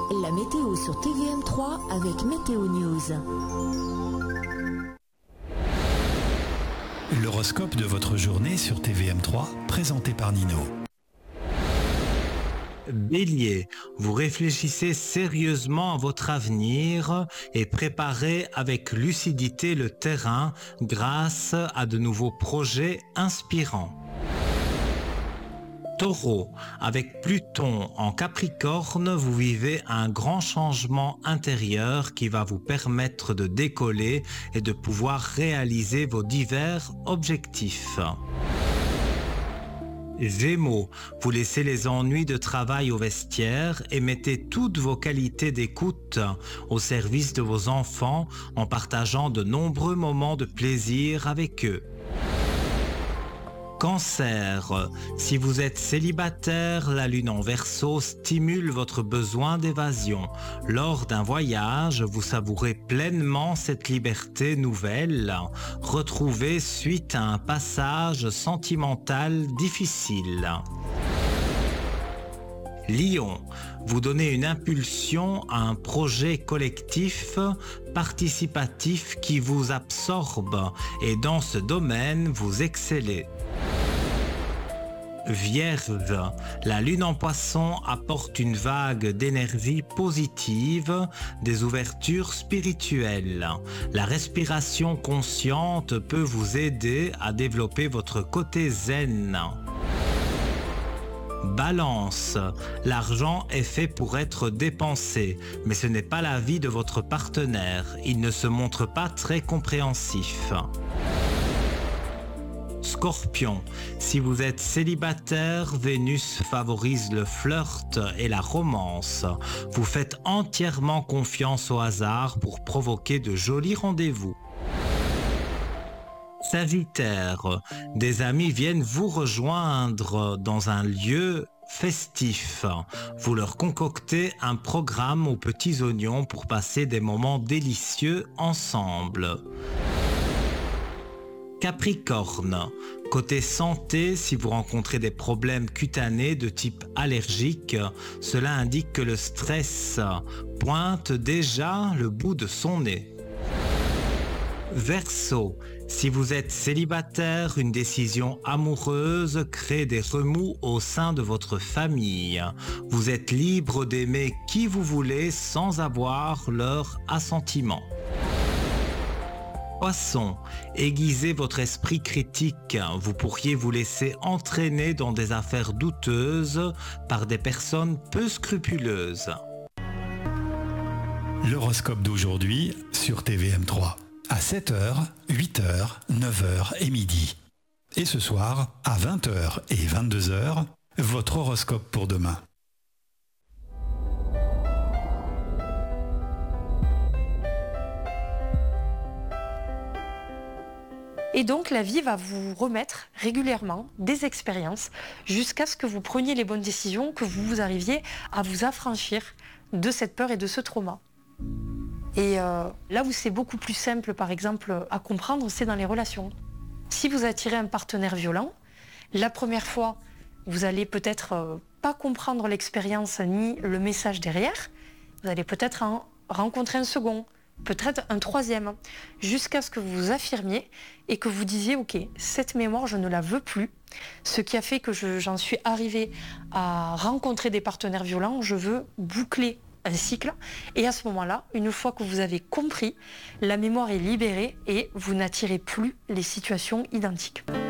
La météo sur TVM3 avec Météo News. L'horoscope de votre journée sur TVM3, présenté par Nino. Bélier, vous réfléchissez sérieusement à votre avenir et préparez avec lucidité le terrain grâce à de nouveaux projets inspirants. Taureau, avec Pluton en Capricorne, vous vivez un grand changement intérieur qui va vous permettre de décoller et de pouvoir réaliser vos divers objectifs. Gémeaux, vous laissez les ennuis de travail au vestiaire et mettez toutes vos qualités d'écoute au service de vos enfants en partageant de nombreux moments de plaisir avec eux. Cancer, si vous êtes célibataire, la lune en Verseau stimule votre besoin d'évasion. Lors d'un voyage, vous savourez pleinement cette liberté nouvelle, retrouvée suite à un passage sentimental difficile. Lion, vous donnez une impulsion à un projet collectif, participatif qui vous absorbe et dans ce domaine, vous excellez. Vierge, la lune en Poisson apporte une vague d'énergie positive, des ouvertures spirituelles. La respiration consciente peut vous aider à développer votre côté zen. Balance, l'argent est fait pour être dépensé, mais ce n'est pas l'avis de votre partenaire. Il ne se montre pas très compréhensif. Scorpion, si vous êtes célibataire, Vénus favorise le flirt et la romance. Vous faites entièrement confiance au hasard pour provoquer de jolis rendez-vous. Sagittaire, des amis viennent vous rejoindre dans un lieu festif. Vous leur concoctez un programme aux petits oignons pour passer des moments délicieux ensemble. Capricorne, côté santé, si vous rencontrez des problèmes cutanés de type allergique, cela indique que le stress pointe déjà le bout de son nez. Verseau, si vous êtes célibataire, une décision amoureuse crée des remous au sein de votre famille. Vous êtes libre d'aimer qui vous voulez sans avoir leur assentiment. Poisson, aiguisez votre esprit critique. Vous pourriez vous laisser entraîner dans des affaires douteuses par des personnes peu scrupuleuses. L'horoscope d'aujourd'hui sur TVM3. À 7h, 8h, 9h et midi. Et ce soir, à 20h et 22h, votre horoscope pour demain. Et donc la vie va vous remettre régulièrement des expériences jusqu'à ce que vous preniez les bonnes décisions, que vous arriviez à vous affranchir de cette peur et de ce trauma. Et là où c'est beaucoup plus simple, par exemple, à comprendre, c'est dans les relations. Si vous attirez un partenaire violent, la première fois, vous allez peut-être pas comprendre l'expérience ni le message derrière. Vous allez peut-être en rencontrer un second, peut-être un troisième, jusqu'à ce que vous vous affirmiez et que vous disiez « Ok, cette mémoire, je ne la veux plus ». Ce qui a fait que j'en suis arrivée à rencontrer des partenaires violents, je veux boucler un cycle. Et à ce moment-là, une fois que vous avez compris, la mémoire est libérée et vous n'attirez plus les situations identiques.